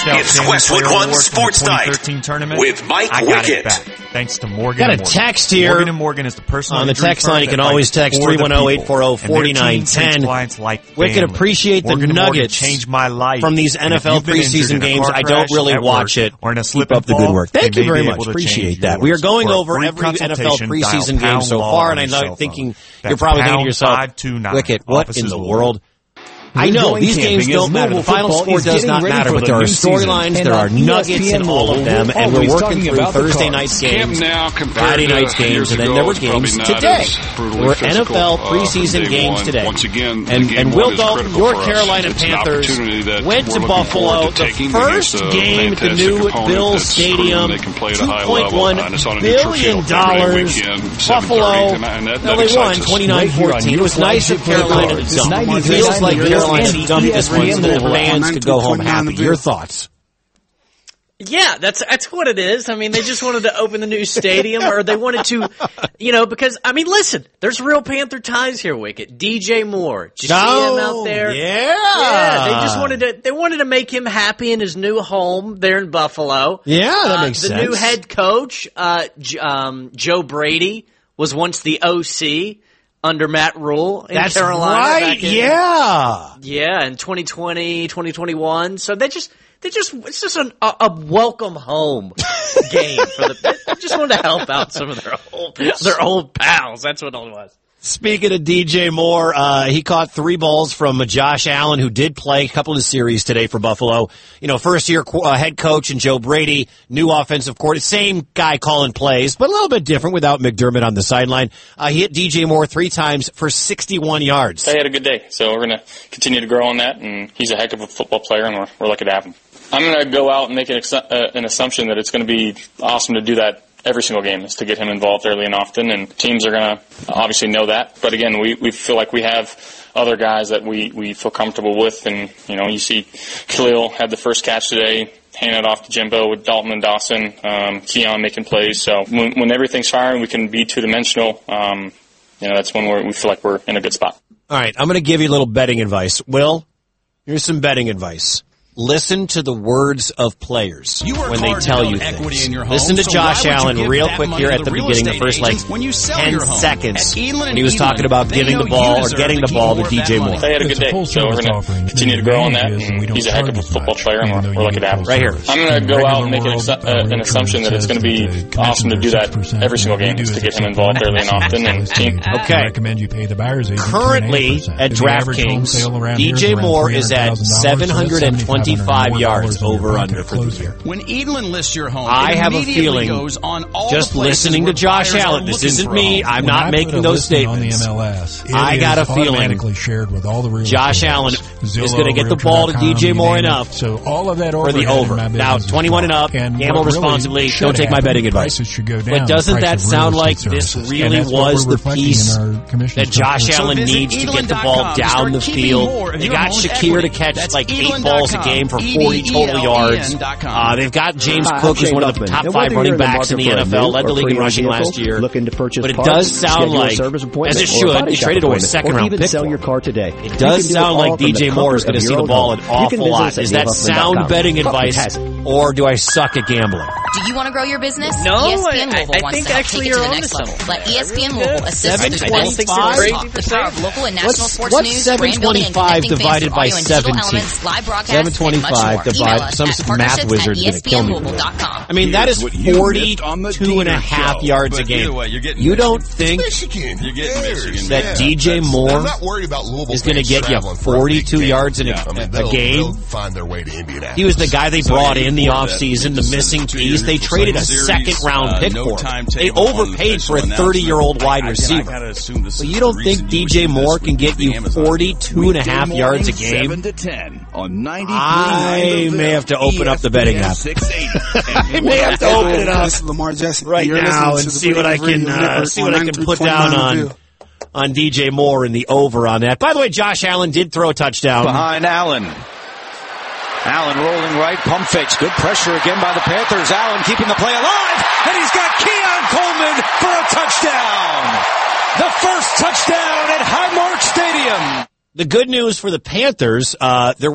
out It's Westwood One Sports Night tournament. with Mike I got Wickett. it back, thanks to Morgan. Got a Morgan. text here. Morgan & Morgan is the personal On the injury text firm line, you can that always fights text for the 310-840-4910. people. And their team treats clients like Wicked, family. appreciate the Morgan & Morgan nuggets changed my life. from these And if NFL you've been injured preseason in a games. car I don't crash really at watch work it. or in a slip Keep up and the good fall, work. Thank they you may very be much. able to Appreciate change that. We are yours. going For a over free every NFL consultation, preseason dial game so pound far, law and on I'm your cell thinking phone. you're That's probably thinking to pound yourself, 529. Wicked, what in the world? I know, going these games camping don't as matter. The Louisville final football score is does getting not ready matter, for but the there are new season. storylines, And there on are nuggets ESPN in all of them, we're and we're always working talking through about the Thursday Cards. night's Camp games, now compared Friday to night's games, years and then ago there were is probably games not today. as brutally There were physical, NFL from preseason day games one. today. Once again, the And game Will one is Dalton, critical your for us. Carolina It's an Panthers opportunity that went to we're looking Buffalo, forward to the taking first against a game at the fantastic new opponent Bill that's proven Stadium, they can play at a high level, $2.1 and it's on a neutral billion. field every weekend, 7:30, Buffalo, and that they excites won us. 29-14. It was nice of Carolina to dump. It feels like Carolina dumped this one so the fans could go home happy. Your thoughts? Yeah, that's what it is. I mean, they just wanted to open the new stadium, or they wanted to, because, I mean, listen, there's real Panther ties here, Wicket. DJ Moore. Did you see him out there? Yeah. They just wanted to make him happy in his new home there in Buffalo. Yeah, that makes sense. The new head coach, Joe Brady, was once the OC under Matt Rule in Carolina. Right, yeah. Yeah, in 2020, 2021. So it's just a welcome home game for they just wanted to help out some of their old pals. That's what it was. Speaking of DJ Moore, he caught 3 balls from Josh Allen, who did play a couple of series today for Buffalo. First year head coach, and Joe Brady, new offensive coordinator, same guy calling plays, but a little bit different without McDermott on the sideline. He hit DJ Moore 3 times for 61 yards. He had a good day, so we're going to continue to grow on that, and he's a heck of a football player, and we're lucky to have him. I'm going to go out and make an assumption that it's going to be awesome to do that every single game, is to get him involved early and often, and teams are going to obviously know that. But again, we feel like we have other guys that we feel comfortable with, and you see Khalil had the first catch today, hand it off to Jimbo with Dalton and Dawson, Keon making plays. So when everything's firing, we can be two-dimensional. That's when we feel like we're in a good spot. All right, I'm going to give you a little betting advice. Will, here's some betting advice. Listen to the words of players when they tell you things. Listen to Josh Allen real quick here at the beginning, the first 10 seconds, when he was talking about giving the ball or getting the ball to DJ Moore. They had a good day, so we're going to continue to grow on that, and he's a heck of a football player, and we're lucky to have him. Right here. I'm going to go out and make an assumption that it's going to be awesome to do that every single game, is to get him involved early and often, and team. Okay. Currently at DraftKings, DJ Moore is at 725 yards over under for the year. When Edelin lists your home, I have a feeling, just listening to Josh Allen, this isn't me, I'm not making those statements. I got a feeling Josh Allen is going to get the ball to DJ Moore enough for the over. Now, 21 and up, gamble responsibly, don't take my betting advice. But doesn't that sound like this really was the piece that Josh Allen needs to get the ball down the field? They got Shakir to catch like 8 balls a game for 40 total yards. They've got James Cook, who's one of the top 5 running backs in the NFL, led the league in rushing last year. But it does sound like, as it should, they traded away a second-round pick for him. It does sound like DJ Moore is going to see the ball an awful lot. Is that sound betting advice, or do I suck at gambling? Do you want to grow your business? No, ESPN Louisville I wants think to help actually take it to you're the on next to level. something. Let ESPN Louisville assist with the I think you're talk, the power of local and national sports What's news, brand building, and 725 connecting fans divided through by audio and digital 17? elements, live broadcasts, 725 divided. Some math wizard's going to kill me. I mean, that is 42 and a half yards a game. You don't think that DJ Moore is going to get you 42 yards in a game? He was the guy they brought in the offseason, the missing piece. They traded a second-round pick for him. They overpaid for a 30-year-old wide receiver. But you don't think DJ Moore can get you 42 and a half yards a game? I may have to open up the betting app. I may have to open it up right now and see what I can put down on DJ Moore and the over on that. By the way, Josh Allen did throw a touchdown. Behind Allen. Allen rolling right, pump fakes. Good pressure again by the Panthers. Allen keeping the play alive, and he's got Keon Coleman for a touchdown. The first touchdown at Highmark Stadium. The good news for the Panthers, there